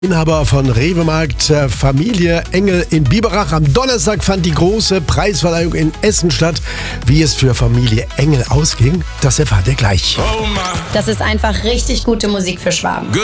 Inhaber von Rewe-Markt Familie Engel in Biberach. Am Donnerstag fand die große Preisverleihung in Essen statt. Wie es für Familie Engel ausging, das erfahrt ihr gleich. Das ist einfach richtig gute Musik für Schwaben.